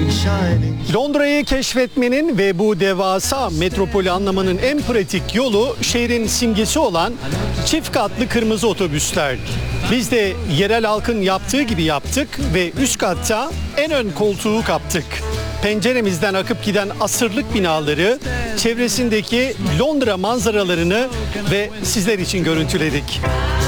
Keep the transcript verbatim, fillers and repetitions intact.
Londra'yı keşfetmenin ve bu devasa metropolü anlamanın en pratik yolu şehrin simgesi olan çift katlı kırmızı otobüsler. Biz de yerel halkın yaptığı gibi yaptık ve üst katta en ön koltuğu kaptık. Penceremizden akıp giden asırlık binaları, çevresindeki Londra manzaralarını ve sizler için görüntüledik.